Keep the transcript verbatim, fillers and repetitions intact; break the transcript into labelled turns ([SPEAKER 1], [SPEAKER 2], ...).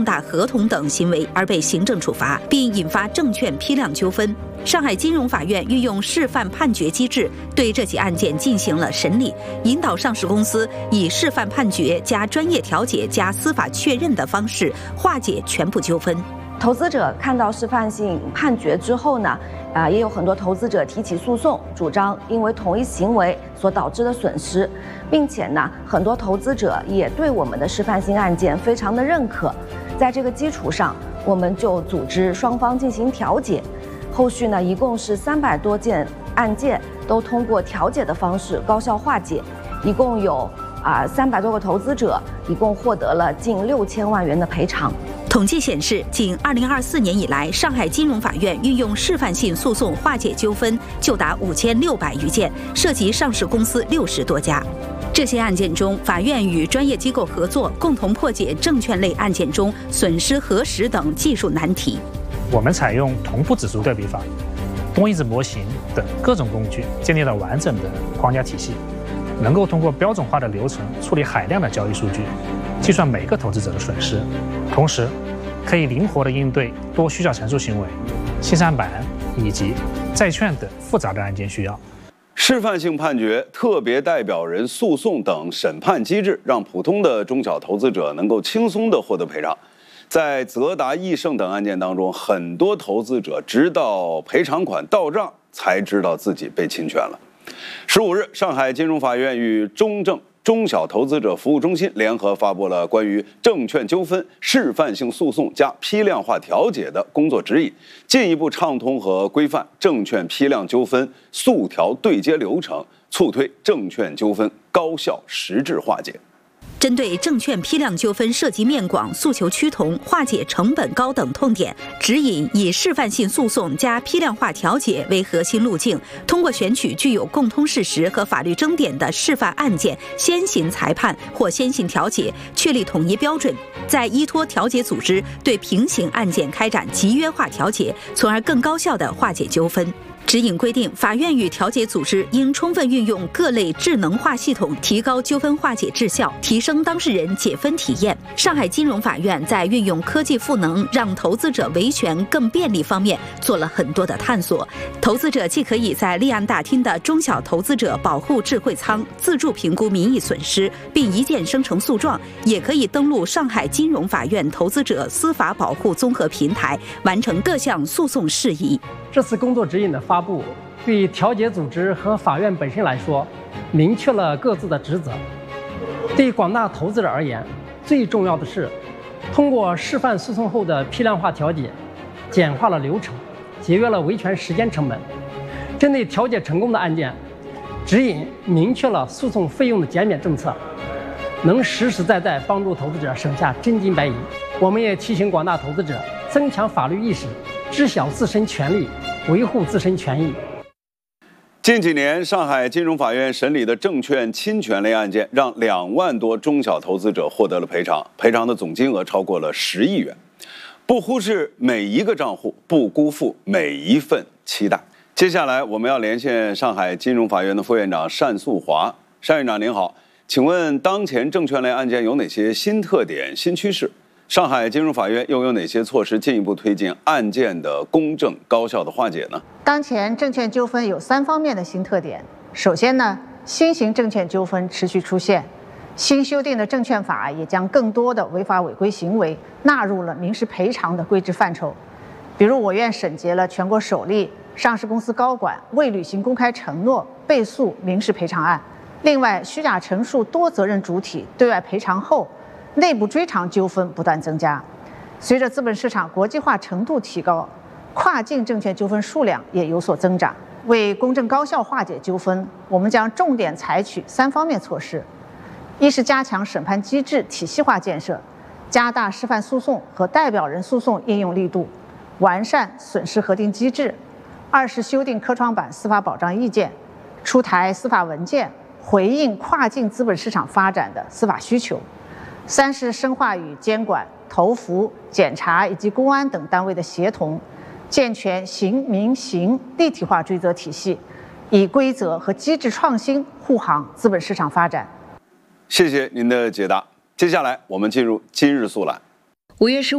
[SPEAKER 1] 大合同等行为而被行政处罚，并引发证券批量纠纷。上海金融法院运用示范判决机制，对这起案件进行了审理，引导上市公司以示范判决加专业调解加司法确认的方式化解全部纠纷。
[SPEAKER 2] 投资者看到示范性判决之后呢，啊、呃，也有很多投资者提起诉讼，主张因为同一行为所导致的损失，并且呢，很多投资者也对我们的示范性案件非常的认可。在这个基础上，我们就组织双方进行调解。后续呢，一共是三百多件案件都通过调解的方式高效化解，一共有啊三百多个投资者，一共获得了近六千万元的赔偿。
[SPEAKER 1] 统计显示，仅二零二四年以来，上海金融法院运用示范性诉讼化解纠纷就达五千六百余件，涉及上市公司六十多家。这些案件中，法院与专业机构合作，共同破解证券类案件中损失核实等技术难题。
[SPEAKER 3] 我们采用同步指数对比法、多因子模型等各种工具，建立了完整的框架体系，能够通过标准化的流程处理海量的交易数据，计算每个投资者的损失，同时可以灵活地应对多虚假陈述行为、信赡板以及债券等复杂的案件需要。
[SPEAKER 4] 示范性判决、特别代表人诉讼等审判机制，让普通的中小投资者能够轻松地获得赔偿。在泽达、易胜等案件当中，很多投资者直到赔偿款到账才知道自己被侵权了。十五日，上海金融法院与中证中小投资者服务中心联合发布了关于证券纠纷示范性诉讼加批量化调解的工作指引，进一步畅通和规范证券批量纠纷诉调对接流程，促推证券纠纷高效实质化解。
[SPEAKER 1] 针对证券批量纠纷涉及面广、诉求趋同、化解成本高等痛点，指引以示范性诉讼加批量化调解为核心路径，通过选取具有共通事实和法律争点的示范案件，先行裁判或先行调解，确立统一标准，再依托调解组织对平行案件开展集约化调解，从而更高效地化解纠纷。指引规定，法院与调解组织应充分运用各类智能化系统，提高纠纷化解质效，提升当事人解分体验。上海金融法院在运用科技赋能，让投资者维权更便利方面做了很多的探索。投资者既可以在立案大厅的中小投资者保护智慧仓自助评估民意损失，并一键生成诉状，也可以登录上海金融法院投资者司法保护综合平台，完成各项诉讼事宜。
[SPEAKER 5] 这次工作指引的发布，对调解组织和法院本身来说，明确了各自的职责。对广大投资者而言，最重要的是，通过示范诉讼后的批量化调解，简化了流程，节约了维权时间成本。针对调解成功的案件，指引明确了诉讼费用的减免政策，能实实在在帮助投资者省下真金白银。我们也提醒广大投资者增强法律意识，知晓自身权利，维护自身权益。
[SPEAKER 4] 近几年，上海金融法院审理的证券侵权类案件，让两万多中小投资者获得了赔偿，赔偿的总金额超过了十亿元。不忽视每一个账户，不辜负每一份期待。接下来，我们要连线上海金融法院的副院长单素华。单院长您好，请问当前证券类案件有哪些新特点、新趋势？上海金融法院又有哪些措施进一步推进案件的公正高效的化解呢？
[SPEAKER 6] 当前证券纠纷有三方面的新特点。首先呢，新型证券纠纷持续出现，新修订的证券法也将更多的违法违规行为纳入了民事赔偿的规制范畴。比如，我院审结了全国首例上市公司高管未履行公开承诺被诉民事赔偿案。另外，虚假陈述多责任主体对外赔偿后，内部追偿纠纷不断增加。随着资本市场国际化程度提高，跨境证券纠纷数量也有所增长。为公正高效化解纠纷，我们将重点采取三方面措施：一是加强审判机制体系化建设，加大示范诉讼和代表人诉讼应用力度，完善损失核定机制；二是修订科创板司法保障意见，出台司法文件，回应跨境资本市场发展的司法需求；三是深化与监管、投服、检察以及公安等单位的协同，健全刑民刑立体化追责体系，以规则和机制创新护航资本市场发展。
[SPEAKER 4] 谢谢您的解答。接下来我们进入今日速览。
[SPEAKER 1] 五月十五